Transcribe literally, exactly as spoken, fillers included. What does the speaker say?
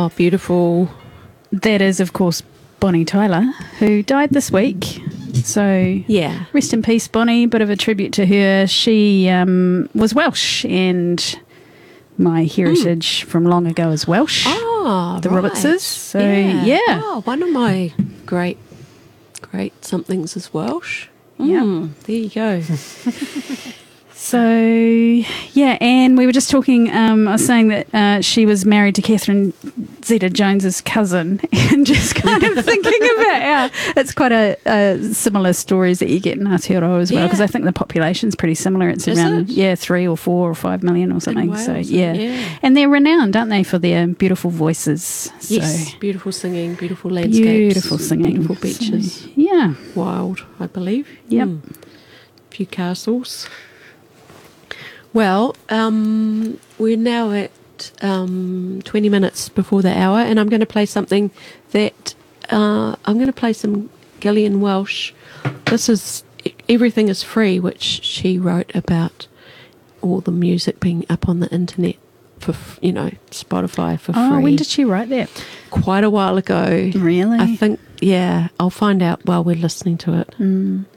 Oh, beautiful. That is, of course, Bonnie Tyler, who died this week. So, yeah, rest in peace, Bonnie. Bit of a tribute to her. She um, was Welsh, and my heritage mm. from long ago is Welsh. Oh, the right. Robertses. So, yeah. yeah. Oh, one of my great, great somethings is Welsh. Yeah. Mm, there you go. So, yeah, and we were just talking, um, I was saying that uh, she was married to Catherine Zeta-Jones's cousin, and just kind of thinking about how it's quite a, a similar stories that you get in Aotearoa as well, because yeah. I think the population's pretty similar. It's Is around, it? yeah, three or four or five million or something. Wales, so, yeah. yeah. And they're renowned, aren't they, for their beautiful voices. So, yes, beautiful singing, beautiful landscapes. Beautiful singing. Beautiful beaches. So, yeah. Wild, I believe. Yep. Mm. A few castles. Well, um, we're now at um, twenty minutes before the hour, and I'm going to play something that uh, I'm going to play some Gillian Welsh. This is Everything is Free, which she wrote about all the music being up on the internet for, you know, Spotify for oh, free. Oh, when did she write that? Quite a while ago. Really? I think, yeah, I'll find out while we're listening to it. Mm.